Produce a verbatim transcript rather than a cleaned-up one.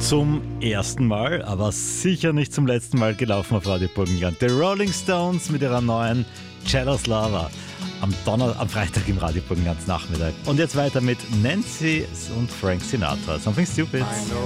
Zum ersten Mal, aber sicher nicht zum letzten Mal gelaufen auf Radio Burgenland. The Rolling Stones mit ihrer neuen Jealous Lover am, Donner-, am Freitag im Radio Burgenland Nachmittag. Und jetzt weiter mit Nancy und Frank Sinatra. Something Stupid.